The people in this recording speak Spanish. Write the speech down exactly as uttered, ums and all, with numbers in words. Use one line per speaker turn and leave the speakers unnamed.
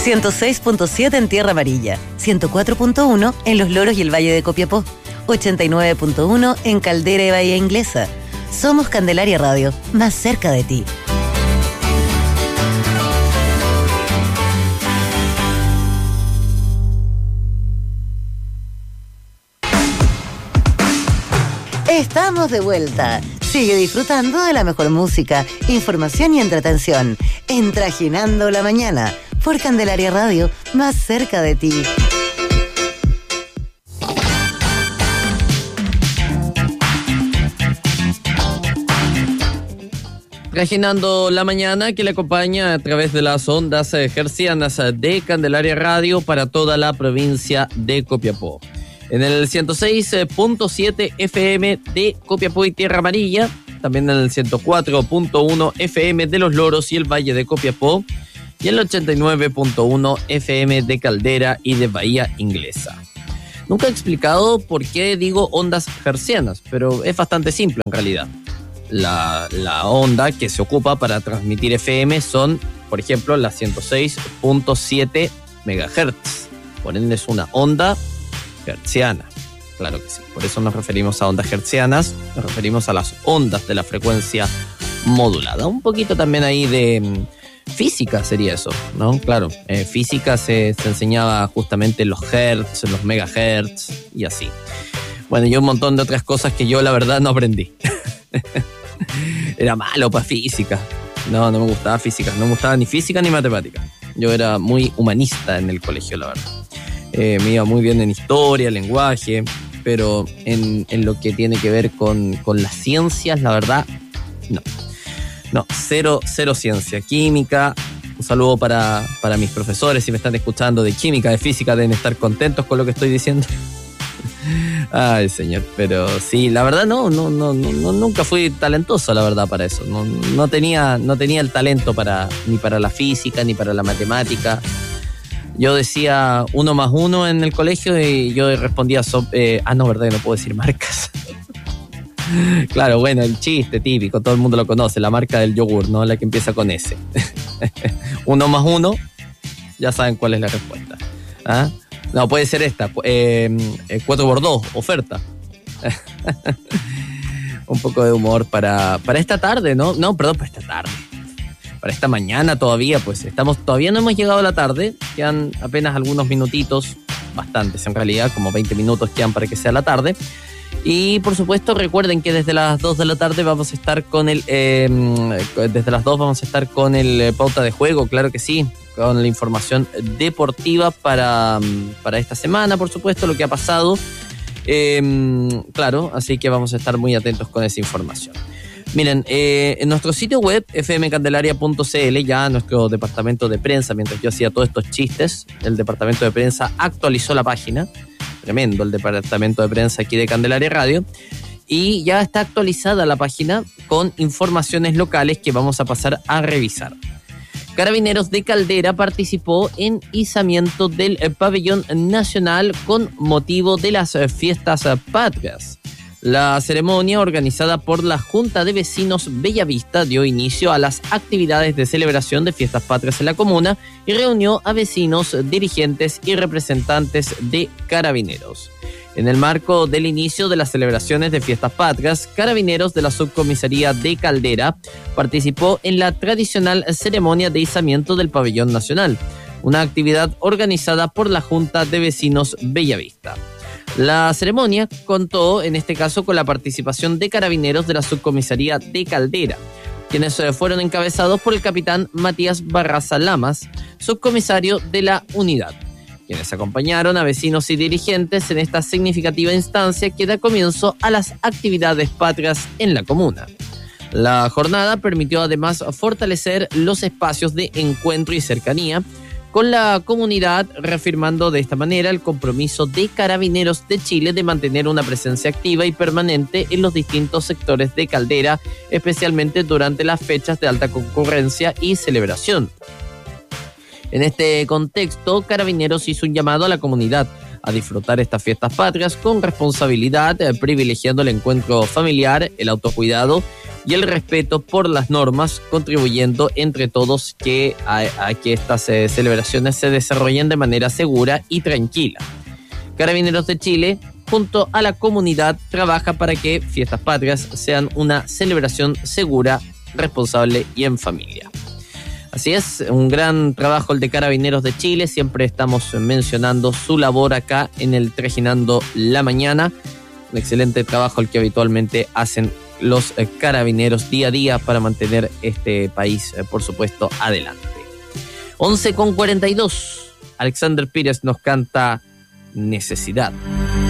ciento seis punto siete en Tierra Amarilla, ciento cuatro punto uno en Los Loros y el Valle de Copiapó, ochenta y nueve punto uno en Caldera y Bahía Inglesa. Somos Candelaria Radio, más cerca de ti. Estamos de vuelta. Sigue disfrutando de la mejor música, información y entretención. En Trajinando la Mañana, por Candelaria Radio, más cerca de ti.
Trajinando la Mañana, que le acompaña a través de las ondas hercianas de Candelaria Radio para toda la provincia de Copiapó. En el ciento seis punto siete F M de Copiapó y Tierra Amarilla, también en el ciento cuatro punto uno F M de Los Loros y el Valle de Copiapó, y en el ochenta y nueve punto uno F M de Caldera y de Bahía Inglesa. Nunca he explicado por qué digo ondas hercianas, pero es bastante simple en realidad. La, la onda que se ocupa para transmitir F M son, por ejemplo, las ciento seis punto siete megahertz. Por ende es una onda hertziana, claro que sí. Por eso nos referimos a ondas hertzianas, nos referimos a las ondas de la frecuencia modulada. Un poquito también ahí de mm, física sería eso, ¿no? Claro, eh, física se, se enseñaba justamente los hertz, los megahertz y así. Bueno, y un montón de otras cosas que yo la verdad no aprendí. Era malo para física. No, no me gustaba física, no me gustaba ni física ni matemática. Yo era muy humanista en el colegio, la verdad. Eh, me iba muy bien en historia, lenguaje, pero en, en lo que tiene que ver con, con las ciencias, la verdad, no. No, cero, cero ciencia. Química, un saludo para, para mis profesores, si me están escuchando de química, de física, deben estar contentos con lo que estoy diciendo. Ay, señor, pero sí, la verdad no, no, no, no, nunca fui talentoso, la verdad, para eso. No, no tenía, no tenía el talento para, ni para la física, ni para la matemática. Yo decía uno más uno en el colegio y yo respondía, so, eh, ah, no, verdad, no puedo decir marcas. Claro, bueno, el chiste típico, todo el mundo lo conoce, la marca del yogur, ¿no? La que empieza con S. Uno más uno, ya saben cuál es la respuesta. ¿Ah? No, puede ser esta, eh, cuatro por dos, oferta. Un poco de humor para, para esta tarde, ¿no? No, perdón, para esta tarde. Para esta mañana todavía, pues estamos, todavía no hemos llegado a la tarde, quedan apenas algunos minutitos, bastantes en realidad, como veinte minutos quedan para que sea la tarde. Y por supuesto recuerden que desde las dos de la tarde vamos a estar con el, eh, desde las dos vamos a estar con el eh, Pauta de Juego, claro que sí, con la información deportiva para, para esta semana, por supuesto, lo que ha pasado, eh, claro, así que vamos a estar muy atentos con esa información. Miren, eh, en nuestro sitio web, f m candelaria punto c l, ya nuestro departamento de prensa, mientras yo hacía todos estos chistes, el departamento de prensa actualizó la página, tremendo el departamento de prensa aquí de Candelaria Radio, y ya está actualizada la página con informaciones locales que vamos a pasar a revisar. Carabineros de Caldera participó en izamiento del pabellón nacional con motivo de las fiestas patrias. La ceremonia, organizada por la Junta de Vecinos Bellavista, dio inicio a las actividades de celebración de fiestas patrias en la comuna y reunió a vecinos, dirigentes y representantes de Carabineros. En el marco del inicio de las celebraciones de fiestas patrias, Carabineros de la Subcomisaría de Caldera participó en la tradicional ceremonia de izamiento del pabellón nacional, una actividad organizada por la Junta de Vecinos Bellavista. La ceremonia contó, en este caso, con la participación de Carabineros de la Subcomisaría de Caldera, quienes fueron encabezados por el capitán Matías Barraza Lamas, subcomisario de la unidad, quienes acompañaron a vecinos y dirigentes en esta significativa instancia que da comienzo a las actividades patrias en la comuna. La jornada permitió además fortalecer los espacios de encuentro y cercanía con la comunidad, reafirmando de esta manera el compromiso de Carabineros de Chile de mantener una presencia activa y permanente en los distintos sectores de Caldera, especialmente durante las fechas de alta concurrencia y celebración. En este contexto, Carabineros hizo un llamado a la comunidad a disfrutar estas fiestas patrias con responsabilidad, privilegiando el encuentro familiar, el autocuidado y el respeto por las normas, contribuyendo entre todos que a, a que estas eh, celebraciones se desarrollen de manera segura y tranquila. Carabineros de Chile, junto a la comunidad, trabaja para que Fiestas Patrias sean una celebración segura, responsable y en familia. Así es, un gran trabajo el de Carabineros de Chile, siempre estamos mencionando su labor acá en el Trajinando la Mañana, un excelente trabajo el que habitualmente hacen los eh, carabineros día a día para mantener este país, eh, por supuesto, adelante. once con cuarenta y dos, Alexander Pires nos canta Necesidad.